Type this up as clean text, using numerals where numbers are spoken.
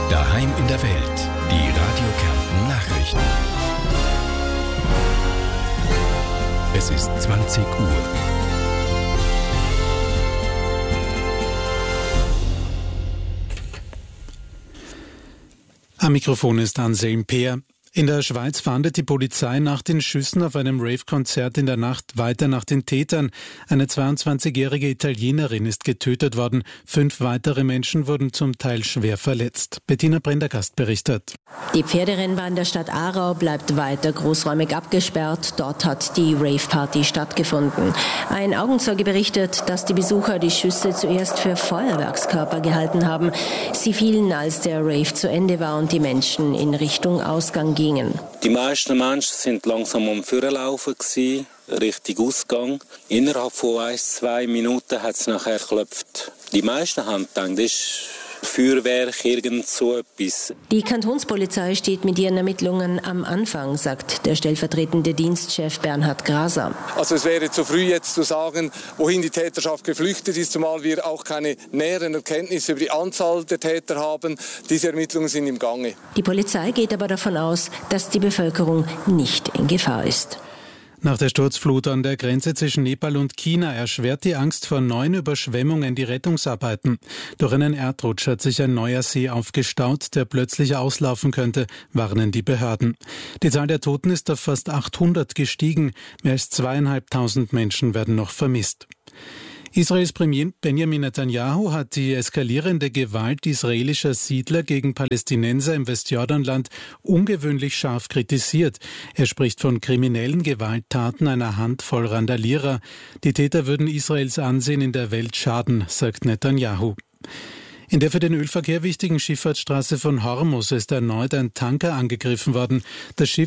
Daheim in der Welt. Die Radio Kärnten Nachrichten. Es ist 20 Uhr. Am Mikrofon ist Anselm Peer. In der Schweiz fahndet die Polizei nach den Schüssen auf einem Rave-Konzert in der Nacht weiter nach den Tätern. Eine 22-jährige Italienerin ist getötet worden. 5 weitere Menschen wurden zum Teil schwer verletzt. Bettina Prendergast berichtet. Die Pferderennbahn in der Stadt Aarau bleibt weiter großräumig abgesperrt. Dort hat die Rave-Party stattgefunden. Ein Augenzeuge berichtet, dass die Besucher die Schüsse zuerst für Feuerwerkskörper gehalten haben. Sie fielen, als der Rave zu Ende war und die Menschen in Richtung Ausgang gingen. Die meisten Menschen sind langsam am Vorlaufen gewesen, Richtung Ausgang. Innerhalb von 1-2 Minuten hat es nachher geklopft. Die meisten haben gedacht, das ist Feuerwerk, irgend so etwas. Die Kantonspolizei steht mit ihren Ermittlungen am Anfang, sagt der stellvertretende Dienstchef Bernhard Graser. Also es wäre zu früh jetzt zu sagen, wohin die Täterschaft geflüchtet ist, zumal wir auch keine näheren Erkenntnisse über die Anzahl der Täter haben. Diese Ermittlungen sind im Gange. Die Polizei geht aber davon aus, dass die Bevölkerung nicht in Gefahr ist. Nach der Sturzflut an der Grenze zwischen Nepal und China erschwert die Angst vor neuen Überschwemmungen die Rettungsarbeiten. Durch einen Erdrutsch hat sich ein neuer See aufgestaut, der plötzlich auslaufen könnte, warnen die Behörden. Die Zahl der Toten ist auf fast 800 gestiegen. Mehr als 2.500 Menschen werden noch vermisst. Israels Premier Benjamin Netanyahu hat die eskalierende Gewalt israelischer Siedler gegen Palästinenser im Westjordanland ungewöhnlich scharf kritisiert. Er spricht von kriminellen Gewalttaten einer Handvoll Randalierer. Die Täter würden Israels Ansehen in der Welt schaden, sagt Netanyahu. In der für den Ölverkehr wichtigen Schifffahrtsstraße von Hormuz ist erneut ein Tanker angegriffen worden. Das Schiff